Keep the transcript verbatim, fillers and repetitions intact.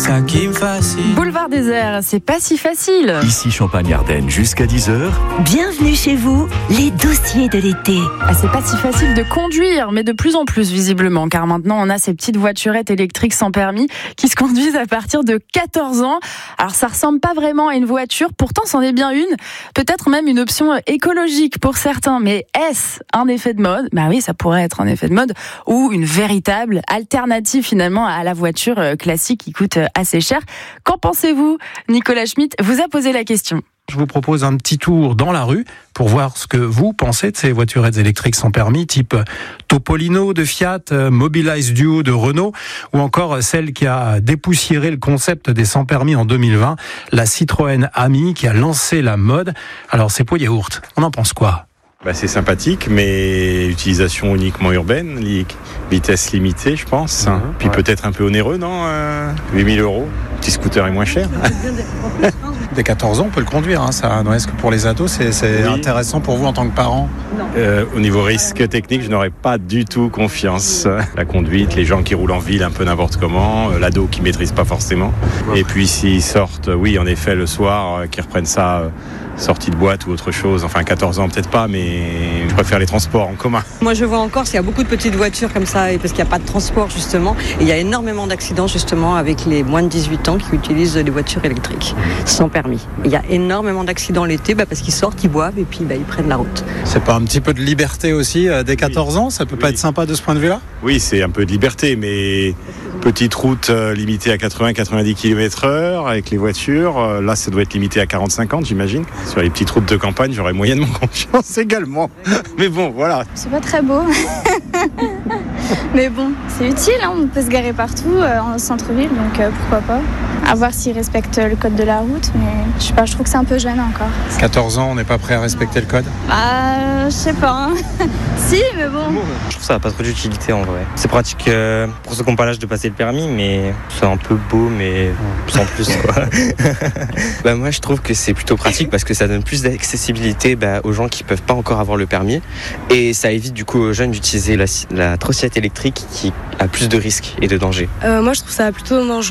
ça qui me fascine. Boulevard désert, c'est pas si facile. Ici Champagne-Ardenne jusqu'à dix heures. Bienvenue chez vous, les dossiers de l'été. Ah, c'est pas si facile de conduire, mais de plus en plus visiblement, car maintenant on a ces petites voiturettes électriques sans permis qui se conduisent à partir de quatorze ans. Alors ça ressemble pas vraiment à une voiture, pourtant c'en est bien une. Peut-être même une option écologique pour certains, mais est-ce un effet de mode ? Bah oui, ça pourrait être un effet de mode, ou une véritable alternative finalement à la voiture classique qui coûte assez cher. Qu'en pensez-vous ? Nicolas Schmitt vous a posé la question. Je vous propose un petit tour dans la rue pour voir ce que vous pensez de ces voiturettes électriques sans permis, type Topolino de Fiat, Mobilize Duo de Renault, ou encore celle qui a dépoussiéré le concept des sans permis en deux mille vingt, la Citroën Ami, qui a lancé la mode. Alors c'est pour yaourt, on en pense quoi ? Bah, c'est sympathique, mais utilisation uniquement urbaine, li- vitesse limitée, je pense. Mmh, Puis ouais. Peut-être un peu onéreux, non euh, huit mille euros, petit scooter est moins cher. Dès quatorze ans, on peut le conduire, hein, ça. Est-ce que pour les ados, c'est, c'est oui. intéressant pour vous en tant que parent ? euh, Au niveau risque technique, je n'aurais pas du tout confiance. La conduite, les gens qui roulent en ville un peu n'importe comment, euh, l'ado qui ne maîtrise pas forcément. Ouais. Et puis s'ils sortent, oui, en effet, le soir, euh, qu'ils reprennent ça... Euh, sortie de boîte ou autre chose, enfin quatorze ans peut-être pas, mais je préfère les transports en commun. Moi je vois encore s'il y a beaucoup de petites voitures comme ça, parce qu'il n'y a pas de transport justement, et il y a énormément d'accidents justement avec les moins de dix-huit ans qui utilisent des voitures électriques sans permis. Il y a énormément d'accidents l'été bah, parce qu'ils sortent, ils boivent et puis bah, ils prennent la route. C'est pas un petit peu de liberté aussi euh, dès quatorze ans ? Ça peut pas oui. être sympa de ce point de vue-là ? Oui, c'est un peu de liberté, mais petite route euh, limitée à quatre-vingts à quatre-vingt-dix kilomètres heure avec les voitures. Euh, là, ça doit être limité à quarante à cinquante, j'imagine. Sur les petites routes de campagne, j'aurais moyennement confiance également. Mais bon, voilà. C'est pas très beau. Mais bon, c'est utile, hein. On peut se garer partout euh, en centre-ville, donc euh, pourquoi pas. À voir s'ils respectent le code de la route, mais je sais pas, je trouve que c'est un peu jeune encore. quatorze ans, on n'est pas prêt à respecter le code ? Bah, je sais pas. Hein. Si, mais bon. Je trouve ça n'a pas trop d'utilité en vrai. C'est pratique euh, pour ceux qui n'ont pas l'âge de passer le permis, mais c'est un peu beau, mais sans plus quoi. Bah, moi, je trouve que c'est plutôt pratique parce que ça donne plus d'accessibilité bah, aux gens qui peuvent pas encore avoir le permis, et ça évite du coup aux jeunes d'utiliser la, la trottinette électrique qui a plus de risques et de dangers. Euh, moi, je trouve ça plutôt dangereux.